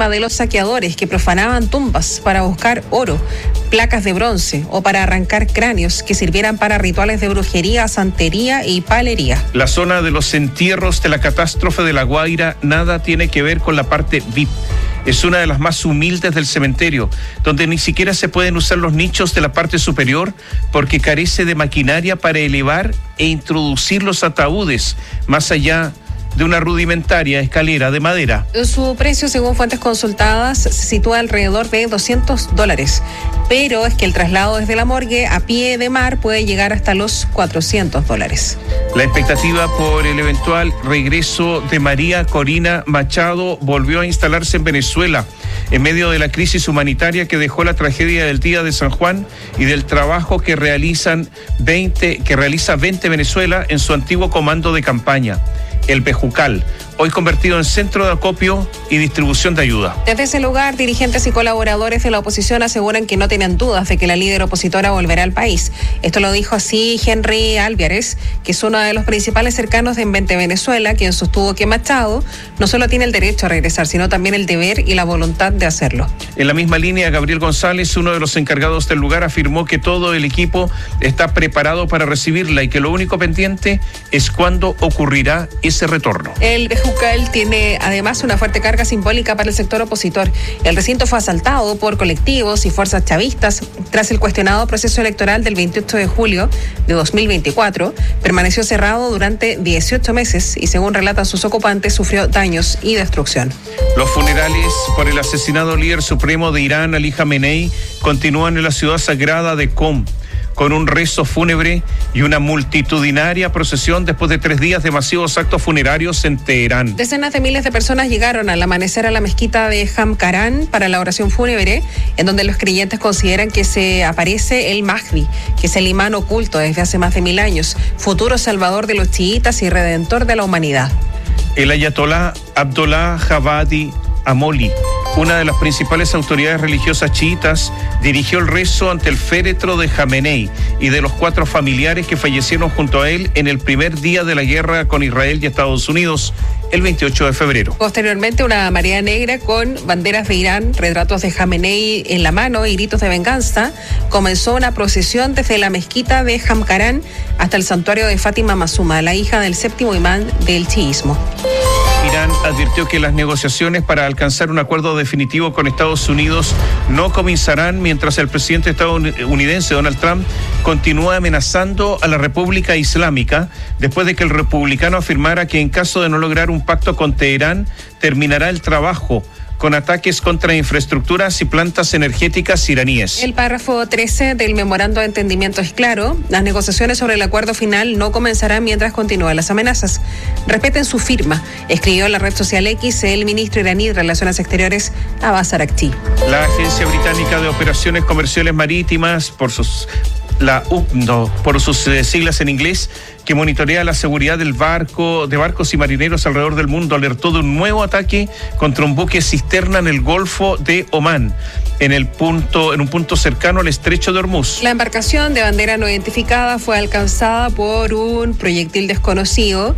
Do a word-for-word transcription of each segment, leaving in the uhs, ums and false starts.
víctima de los saqueadores que profanaban tumbas para buscar oro, placas de bronce o para arrancar cráneos que sirvieran para rituales de brujería, santería y palería. La zona de los entierros de la catástrofe de La Guaira nada tiene que ver con la parte V I P. Es una de las más humildes del cementerio, donde ni siquiera se pueden usar los nichos de la parte superior porque carece de maquinaria para elevar e introducir los ataúdes más allá de una rudimentaria escalera de madera. Su precio, según fuentes consultadas, se sitúa alrededor de doscientos dólares, pero es que el traslado desde la morgue a pie de mar puede llegar hasta los cuatrocientos dólares. La expectativa por el eventual regreso de María Corina Machado volvió a instalarse en Venezuela en medio de la crisis humanitaria que dejó la tragedia del Día de San Juan y del trabajo que realizan veinte, que realiza veinte Venezuela en su antiguo comando de campaña, el Bejucal, hoy convertido en centro de acopio y distribución de ayuda. Desde ese lugar, dirigentes y colaboradores de la oposición aseguran que no tienen dudas de que la líder opositora volverá al país. Esto lo dijo así Henry Álvarez, que es uno de los principales cercanos de veinte Venezuela, quien sostuvo que Machado no solo tiene el derecho a regresar, sino también el deber y la voluntad de hacerlo. En la misma línea, Gabriel González, uno de los encargados del lugar, afirmó que todo el equipo está preparado para recibirla y que lo único pendiente es cuándo ocurrirá ese retorno. El Bejucal tiene además una fuerte carga simbólica para el sector opositor. El recinto fue asaltado por colectivos y fuerzas chavistas tras el cuestionado proceso electoral del veintiocho de julio de dos mil veinticuatro. Permaneció cerrado durante dieciocho meses y, según relatan sus ocupantes, sufrió daños y destrucción. Los funerales por el asesinado líder supremo de Irán, Ali Jamenei, continúan en la ciudad sagrada de Qom, con un rezo fúnebre y una multitudinaria procesión después de tres días de masivos actos funerarios en Teherán. Decenas de miles de personas llegaron al amanecer a la mezquita de Hamkaran para la oración fúnebre, en donde los creyentes consideran que se aparece el Mahdi, que es el imán oculto desde hace más de mil años, futuro salvador de los chiitas y redentor de la humanidad. El ayatolá Abdollah Javadi Amoli, una de las principales autoridades religiosas chiitas, dirigió el rezo ante el féretro de Jamenei y de los cuatro familiares que fallecieron junto a él en el primer día de la guerra con Israel y Estados Unidos, el veintiocho de febrero. Posteriormente, una marea negra con banderas de Irán, retratos de Jamenei en la mano y gritos de venganza comenzó una procesión desde la mezquita de Hamkaran hasta el santuario de Fátima Masuma, la hija del séptimo imán del chiismo. Irán advirtió que las negociaciones para alcanzar un acuerdo definitivo con Estados Unidos no comenzarán mientras el presidente estadounidense Donald Trump continúa amenazando a la República Islámica después de que el republicano afirmara que en caso de no lograr un pacto con Teherán, terminará el trabajo con ataques contra infraestructuras y plantas energéticas iraníes. El párrafo trece del memorando de entendimiento es claro: las negociaciones sobre el acuerdo final no comenzarán mientras continúen las amenazas. Respeten su firma, escribió en la red social X el ministro iraní de Relaciones Exteriores, Abbas Araghchi. La Agencia Británica de Operaciones Comerciales Marítimas, por sus la U P N O, por sus eh, siglas en inglés, que monitorea la seguridad del barco, de barcos y marineros alrededor del mundo, alertó de un nuevo ataque contra un buque cisterna en el Golfo de Omán, en el punto, en un punto cercano al estrecho de Hormuz. La embarcación de bandera no identificada fue alcanzada por un proyectil desconocido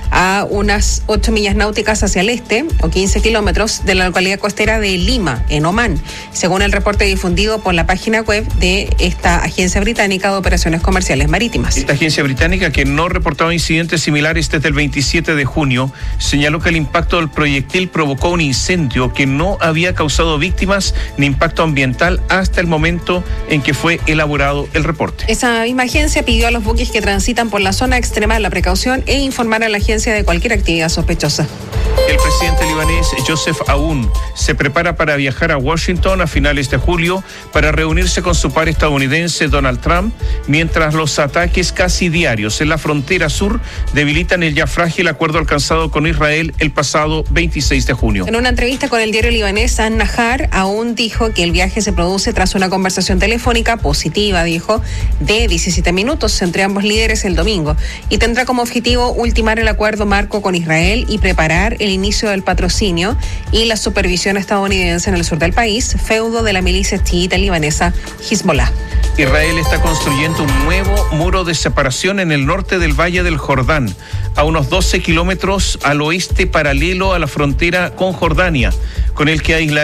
a unas ocho millas náuticas hacia el este, o quince kilómetros, de la localidad costera de Lima, en Omán, según el reporte difundido por la página web de esta Agencia Británica de Operaciones Comerciales Marítimas. Esta agencia británica, que no reportaba incidentes similares desde el veintisiete de junio, señaló que el impacto del proyectil provocó un incendio que no había causado víctimas ni impacto ambiental hasta el momento en que fue elaborado el reporte. Esa misma agencia pidió a los buques que transitan por la zona extremar la precaución e informar a la agencia de cualquier actividad sospechosa. El presidente libanés Joseph Aoun se prepara para viajar a Washington a finales de julio para reunirse con su par estadounidense Donald Trump, mientras los ataques casi diarios en la frontera sur debilitan el ya frágil acuerdo alcanzado con Israel el pasado veintiséis de junio. En una entrevista con el diario libanés An-Nahar, Aoun dijo que el viaje se produce tras una conversación telefónica positiva, dijo, de diecisiete minutos entre ambos líderes el domingo, y tendrá como objetivo ultimar el acuerdo marco con Israel y preparar el inicio del patrocinio y la supervisión estadounidense en el sur del país, feudo de la milicia chiita libanesa Hezbollah. Israel está construyendo un nuevo muro de separación en el norte del Valle del Jordán, a unos doce kilómetros al oeste, paralelo a la frontera con Jordania, con el que aisla